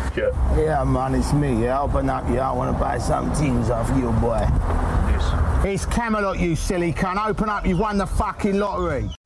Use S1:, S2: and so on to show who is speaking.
S1: Yeah.
S2: Yeah, man, it's me. Yeah, open up. Yeah, I want to buy some things off you, boy.
S1: Yes.
S2: It's Camelot, you silly cunt. Open up. You've won the fucking lottery.